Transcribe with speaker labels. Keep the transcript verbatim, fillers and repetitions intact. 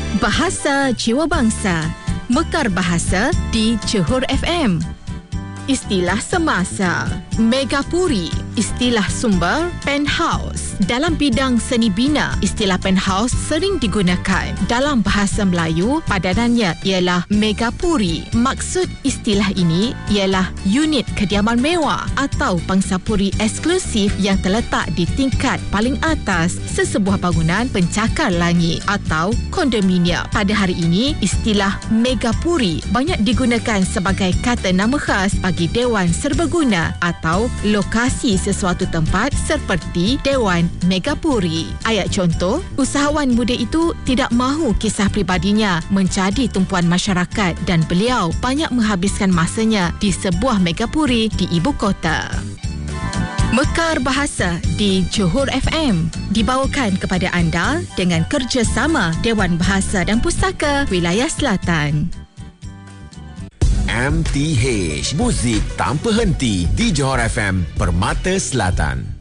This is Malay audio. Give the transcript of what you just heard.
Speaker 1: Bahasa Jiwa Bangsa, Mekar Bahasa di Johor F M. Istilah semasa, Megapuri, istilah sumber penthouse. Dalam bidang seni bina, istilah penthouse sering digunakan. Dalam bahasa Melayu, padanannya ialah megapuri. Maksud istilah ini ialah unit kediaman mewah atau pangsapuri eksklusif yang terletak di tingkat paling atas sesebuah bangunan pencakar langit atau kondominium. Pada hari ini, istilah megapuri banyak digunakan sebagai kata nama khas bagi Dewan Serbaguna atau lokasi sesuatu tempat seperti Dewan Megapuri. Ayat contoh, usahawan muda itu tidak mahu kisah pribadinya menjadi tumpuan masyarakat dan beliau banyak menghabiskan masanya di sebuah megapuri di ibu kota. Mekar Bahasa di Johor F M dibawakan kepada anda dengan kerjasama Dewan Bahasa dan Pustaka Wilayah Selatan.
Speaker 2: M T H, muzik tanpa henti di Johor F M, Permata Selatan.